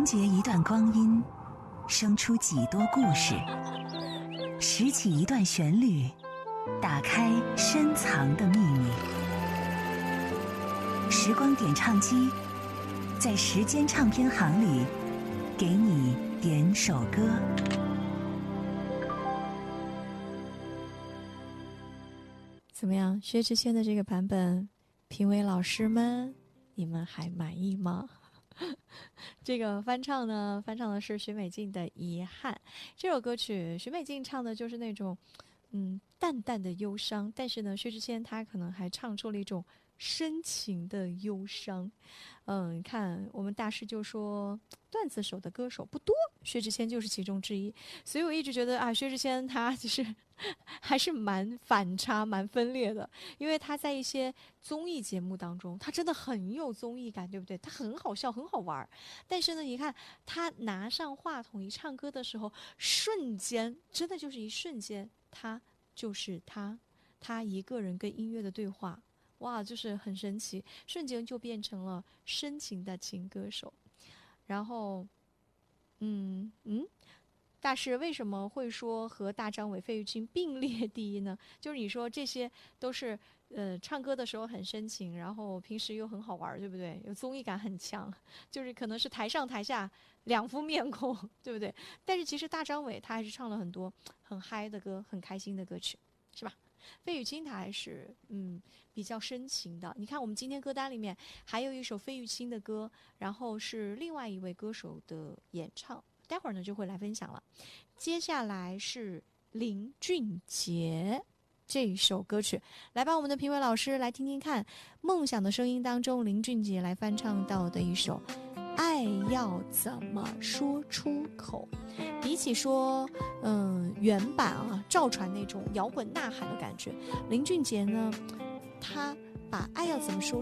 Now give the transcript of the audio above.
凝结一段光阴，生出几多故事；拾起一段旋律，打开深藏的秘密。时光点唱机，在时间唱片行里，给你点首歌。 怎么样？薛之谦的这个版本，评委老师们，你们还满意吗？这个翻唱的是许美静的《遗憾》。这首歌曲，许美静唱的就是那种，淡淡的忧伤，但是呢，薛之谦他可能还唱出了一种深情的忧伤。你看我们大师就说，段子手的歌手不多，薛之谦就是其中之一。所以我一直觉得啊，薛之谦他其实还是蛮反差、蛮分裂的，因为他在一些综艺节目当中，他真的很有综艺感，对不对？他很好笑，很好玩。但是呢，你看他拿上话筒一唱歌的时候，瞬间真的就是一瞬间，他就是他一个人跟音乐的对话。哇，就是很神奇，瞬间就变成了深情的情歌手。然后，大师为什么会说和大张伟、费玉清并列第一呢？就是你说这些都是唱歌的时候很深情，然后平时又很好玩，对不对？有综艺感很强，就是可能是台上台下两副面孔，对不对？但是其实大张伟他还是唱了很多很嗨的歌，很开心的歌曲，是吧？费玉清他还是比较深情的。你看我们今天歌单里面还有一首费玉清的歌，然后是另外一位歌手的演唱，待会儿呢就会来分享了。接下来是林俊杰这首歌曲，来吧，我们的评委老师来听听看，《梦想的声音》当中林俊杰来翻唱到的一首爱要怎么说出口。比起说原版赵传那种摇滚呐喊的感觉，林俊杰呢他把爱要怎么说